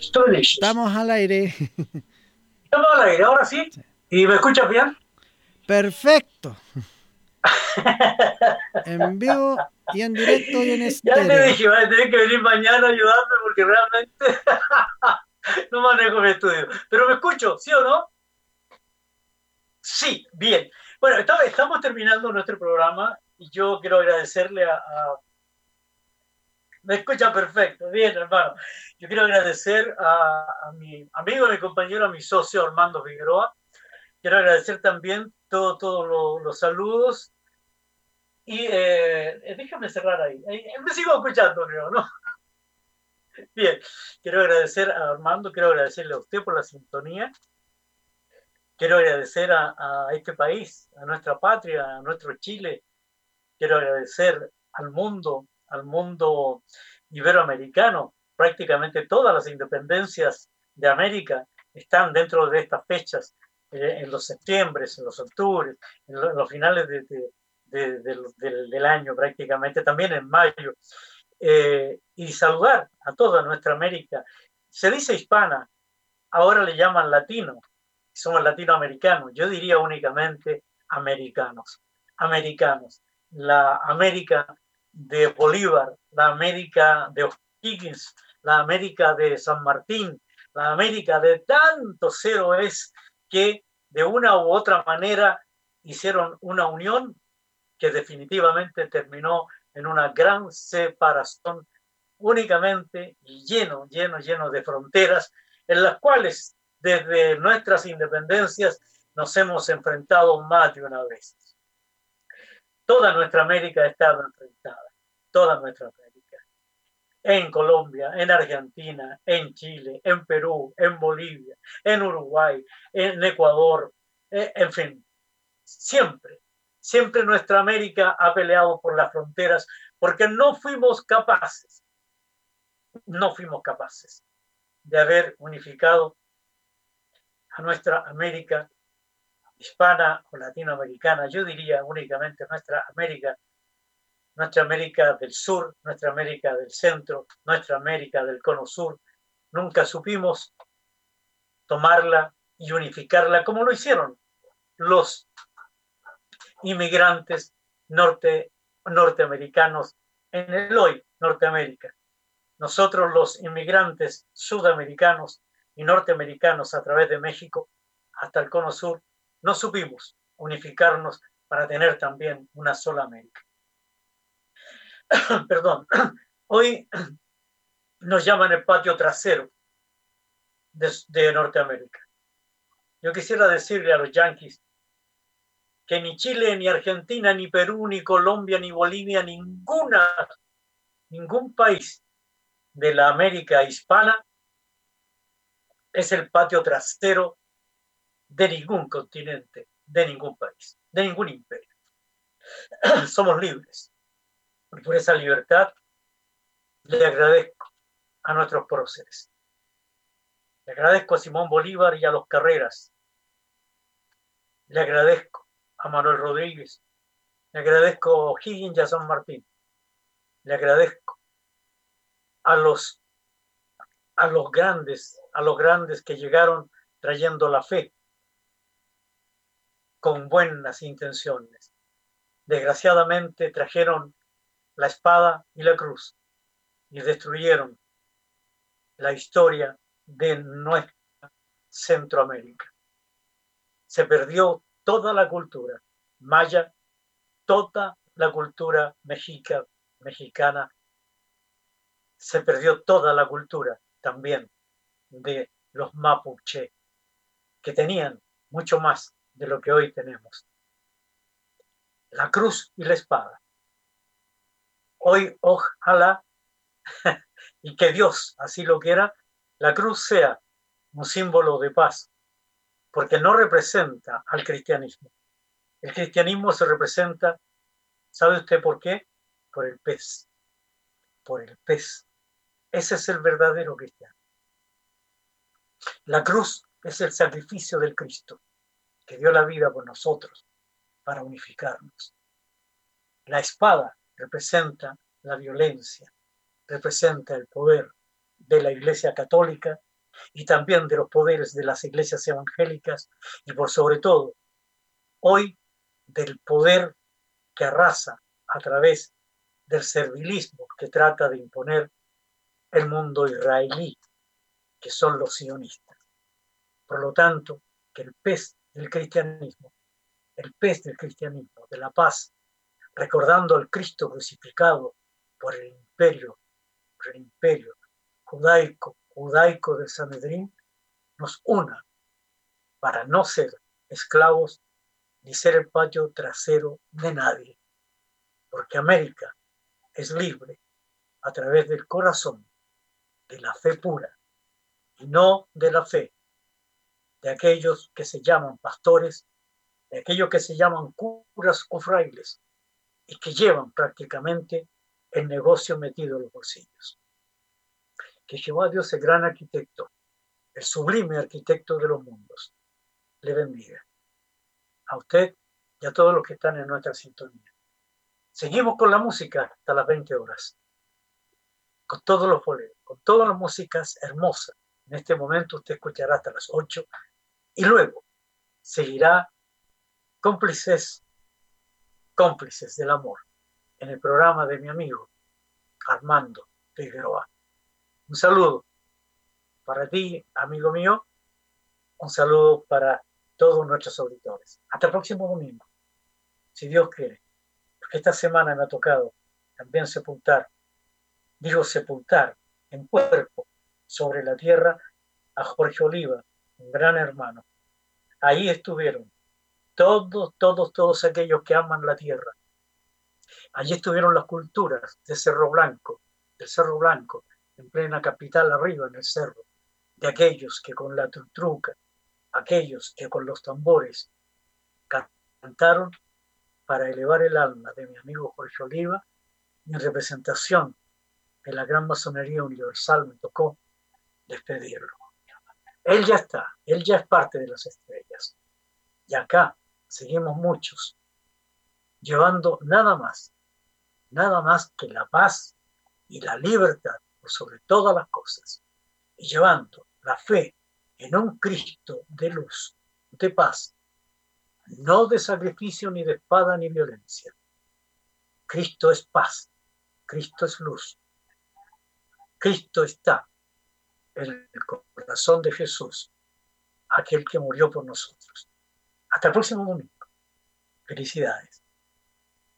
Studies. Estamos al aire. Estamos al aire, ahora sí. Sí. ¿Y me escuchas bien? Perfecto. En vivo y en directo y en Ya te estéreo. dije, vas a tener que venir mañana a ayudarme porque realmente no manejo mi estudio. Pero me escucho, ¿sí o no? Sí, bien. Bueno, estamos terminando nuestro programa y yo quiero agradecerle Me escucha perfecto, bien, hermano. Yo quiero agradecer a mi amigo, a mi compañero, a mi socio Armando Figueroa. Quiero agradecer también todos los saludos. Y déjame cerrar ahí. Me sigo escuchando, creo, ¿no? Bien, quiero agradecer a Armando, quiero agradecerle a usted por la sintonía. Quiero agradecer a este país, a nuestra patria, a nuestro Chile. Quiero agradecer al mundo iberoamericano. Prácticamente todas las independencias de América están dentro de estas fechas, en los septiembre, en los octubres, en los finales del año prácticamente, también en mayo. Y saludar a toda nuestra América. Se dice hispana, ahora le llaman latino, somos latinoamericanos, yo diría únicamente americanos, americanos. La América de Bolívar, la América de O'Higgins, la América de San Martín, la América de tantos héroes que de una u otra manera hicieron una unión que definitivamente terminó en una gran separación únicamente y lleno de fronteras en las cuales desde nuestras independencias nos hemos enfrentado más de una vez. Toda nuestra América ha estado enfrentada, toda nuestra América, en Colombia, en Argentina, en Chile, en Perú, en Bolivia, en Uruguay, en Ecuador, en fin, siempre, siempre nuestra América ha peleado por las fronteras porque no fuimos capaces de haber unificado a nuestra América hispana o latinoamericana, yo diría únicamente nuestra América del Sur, nuestra América del Centro, nuestra América del Cono Sur. Nunca supimos tomarla y unificarla como lo hicieron los inmigrantes norteamericanos en el hoy Norteamérica. Nosotros los inmigrantes sudamericanos y norteamericanos a través de México hasta el Cono Sur no supimos unificarnos para tener también una sola América. Perdón, hoy nos llaman el patio trasero de Norteamérica. Yo quisiera decirle a los yanquis que ni Chile, ni Argentina, ni Perú, ni Colombia, ni Bolivia, ningún país de la América hispana es el patio trasero de ningún continente, de ningún país, de ningún imperio. Somos libres. Y por esa libertad le agradezco a nuestros próceres. Le agradezco a Simón Bolívar y a los Carreras. Le agradezco a Manuel Rodríguez. Le agradezco a O'Higgins y a San Martín. Le agradezco a los, a los grandes que llegaron trayendo la fe con buenas intenciones. Desgraciadamente trajeron la espada y la cruz y destruyeron la historia de nuestra Centroamérica. Se perdió toda la cultura maya, toda la cultura mexicana, se perdió toda la cultura también de los mapuche, que tenían mucho más de lo que hoy tenemos. La cruz y la espada. Hoy, ojalá, y que Dios así lo quiera, la cruz sea un símbolo de paz, porque no representa al cristianismo. El cristianismo se representa, ¿sabe usted por qué? Por el pez, por el pez. Ese es el verdadero cristiano. La cruz es el sacrificio del Cristo, que dio la vida por nosotros para unificarnos. La espada representa la violencia, representa el poder de la Iglesia Católica y también de los poderes de las iglesias evangélicas y por sobre todo, hoy, del poder que arrasa a través del servilismo que trata de imponer el mundo israelí, que son los sionistas. Por lo tanto, que el pez del cristianismo, de la paz, recordando al Cristo crucificado por el imperio judaico del Sanedrín, nos una para no ser esclavos ni ser el patio trasero de nadie, porque América es libre a través del corazón, de la fe pura, y no de la fe de aquellos que se llaman pastores, de aquellos que se llaman curas o frailes, y que llevan prácticamente el negocio metido en los bolsillos. Que Jehová Dios, el gran arquitecto, el sublime arquitecto de los mundos, le bendiga. A usted y a todos los que están en nuestra sintonía. Seguimos con la música hasta las 20 horas, con todos los boleros, con todas las músicas hermosas. En este momento usted escuchará hasta las 8 y luego seguirá cómplices del amor en el programa de mi amigo Armando Figueroa. Un saludo para ti, amigo mío. Un saludo para todos nuestros auditores. Hasta el próximo domingo, si Dios quiere. Porque esta semana me ha tocado también sepultar en cuerpo sobre la tierra a Jorge Oliva, un gran hermano. Ahí estuvieron todos aquellos que aman la tierra. Allí estuvieron las culturas del Cerro Blanco, en plena capital arriba en el cerro, de aquellos que con la tutruca, aquellos que con los tambores cantaron para elevar el alma de mi amigo Jorge Oliva, y en representación de la gran masonería universal me tocó despedirlo. Él ya es parte de las estrellas. Y acá seguimos muchos, llevando nada más que la paz y la libertad por sobre todas las cosas, y llevando la fe en un Cristo de luz, de paz, no de sacrificio, ni de espada, ni violencia. Cristo es paz, Cristo es luz, Cristo está en el corazón de Jesús, aquel que murió por nosotros. Hasta el próximo domingo. Felicidades.